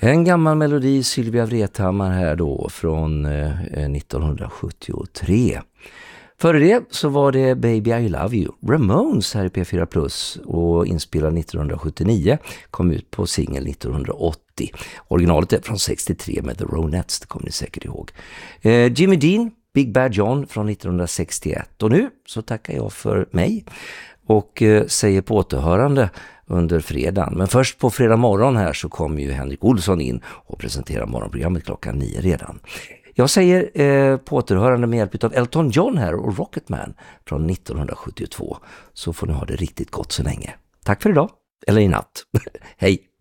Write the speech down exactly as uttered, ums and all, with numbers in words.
En gammal melodi, Sylvia Vrethammar här då från eh, nittonhundrasjuttiotre. Före det så var det Baby I Love You, Ramones här i P fyra Plus och inspelad nittonhundrasjuttionio, kom ut på singel nittonhundraåttio. Originalet är från sextiotre med The Ronettes, det kommer ni säkert ihåg. Eh, Jimmy Dean, Big Bad John från nittonhundrasextioett. Och nu så tackar jag för mig och eh, säger på återhörande under fredagen. Men först på fredag morgon här så kommer ju Henrik Olsson in och presenterar morgonprogrammet klockan nio redan. Jag säger eh, på återhörande med hjälp av Elton John här och Rocketman från nittonhundrasjuttiotvå. Så får ni ha det riktigt gott så länge. Tack för idag, eller i natt. Hej!